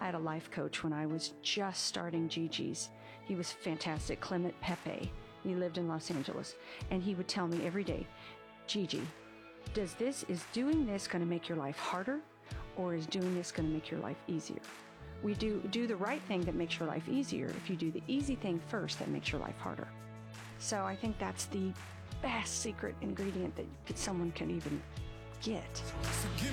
I had a life coach when I was just starting Gigi's. He was fantastic, Clement Pepe. He lived in Los Angeles. And he would tell me every day, Gigi, is doing this going to make your life harder, or is doing this going to make your life easier? We do the right thing that makes your life easier. If you do the easy thing first, that makes your life harder. So I think that's the best secret ingredient that someone can even get.